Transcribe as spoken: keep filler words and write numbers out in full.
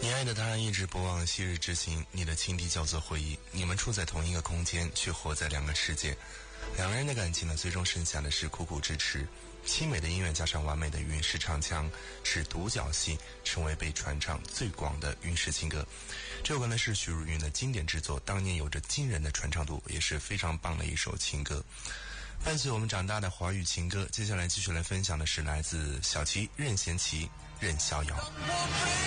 你爱的他一直不忘昔日之情，你的情敌叫做回忆，你们处在同一个空间，却活在两个世界。两个人的感情呢，最终剩下的是苦苦支持。凄美的音乐加上完美的韵式唱腔，使独角戏成为被传唱最广的韵式情歌。这首歌呢是许茹芸的经典之作，当年有着惊人的传唱度，也是非常棒的一首情歌。伴随我们长大的华语情歌，接下来继续来分享的是来自小齐任贤齐任逍遥。